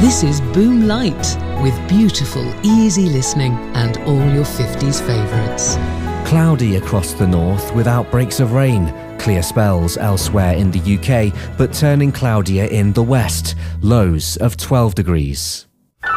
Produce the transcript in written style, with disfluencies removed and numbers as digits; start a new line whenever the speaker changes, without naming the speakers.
This is Boom Light, with beautiful, easy listening and all your 50s favourites.
Cloudy across the north with outbreaks of rain. Clear spells elsewhere in the UK, but turning cloudier in the west. Lows of 12 degrees.